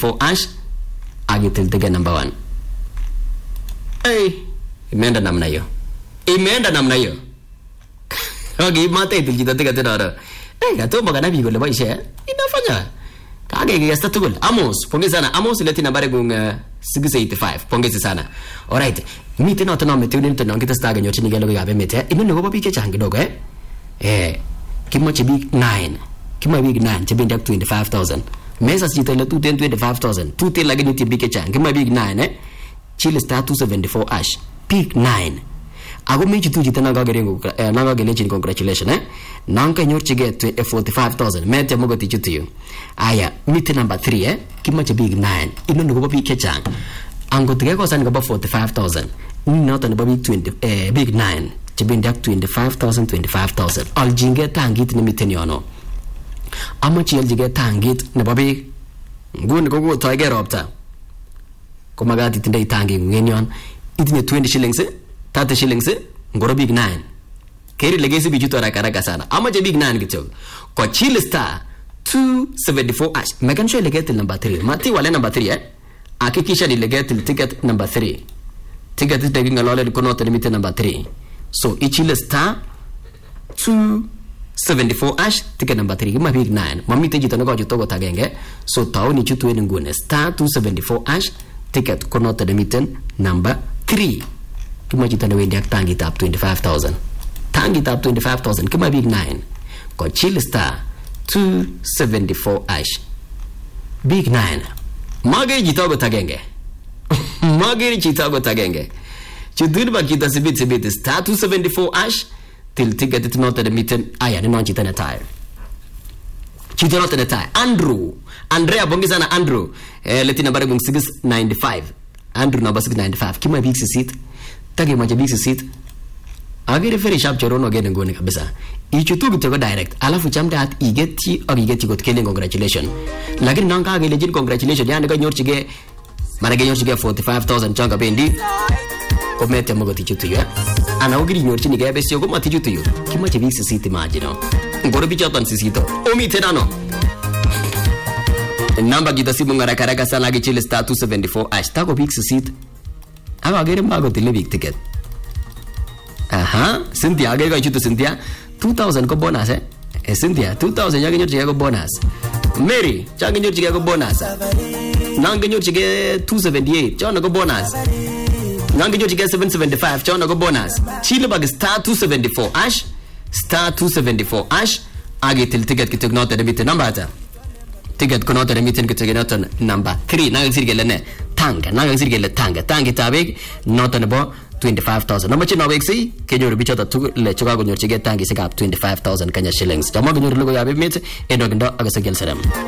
274 hash agitil ticket number 1. Imeenda namna hiyo. Okay, mate itil ticket ndio. Gatomba kana bigo le baisha. Inafanya. Kage gesta tugul. Amos, pongezi sana. Amos leti nambari gung 685. Pongezi sana. Alright. Mite na tuna mete unito na kita staga nyochi nigelo gabe mete. Ino ngo babi kecha kidogo kimoche big 9. Kimo big 9 chebindi 25,000. Mesa sita ile 25,000. Tute lagini ti big kecha. Kimo big 9 Chile star 274 hash. Big 9. Ago mechi tu jitana gagerengo nanga gelechi congratulations nanka nyorchige 45,000 mete mogo ti chutu aya mite number 3 kimache big 9 ino ndo big kechang ango tige ko san go 45,000 not on big 20 big 9 chibindi 25,000 aljinge tangit ni mite nyono amachi aljige tangit ne babi ngun go toige ropta komagati tinde tangi ngenyon itinye 20 shillings 30 shillings ngoro big 9 keri legesi bijuto haraka sana ama je big 9 kicho kwa Chile star 274 hash megan show legeti number 3 mati wale number 3 akikisha ni legeti ticket number 3 ticket taking alole kono limit number 3 so Chile star 274 hash ticket number 3 ma big 9 mamite jitano ko jutogo tagenge so taoni chutu ene ngune star 274 hash ticket kono limit number 3 kima jitana wendi ak tangi tap 25,000 kima big 9 ko Chile star 274 hash big 9 magari jitago tagenge chudur ba kita sibit star 274 hash till ticket it not the mitten aya ni non jitana tire chitana tire Andrea bongizana Andrew leti nambari 695 Andrew number 695 kima big seat tage maje big seat agere very sharp chorono gene ngone kabisa ichutu gitego direct alafu chamda at igeti got kele congratulations lakini nanga agele jin congratulations yani ga nyorchige marage nyorchige 45,000 changa bendi komete mogo tichutu ya ana ogiri nyorchi ni gabe sio goma tichutu yo kimache big seat imagine ngoro bichatan sisito omi tenano namba gitasimu ngara sana ge Chile star 274 hash tako big seat aga agere mago tile big ticket Cynthia agere ga chutu Cynthia 2,000 ko bonus Cynthia 2,000 yaga nyorchige ko bonus Mary chaga nyorchige ko bonus nanga nyorchige 278 chona ko bonus nanga nyorchige 775 chona ko bonus Chile bag star 274 hash age til ticket ki teknota de bitte number ata ticket kono tere miten ke tegena number 3 nanga sirgele tanga tabek noton bo 25,000 no machi no bexi kenyor bichota tu le choga gonyor chige tangi sigap 25,000 Kenya shillings tamo gonyor lugo yabe mit endo agasa gel salam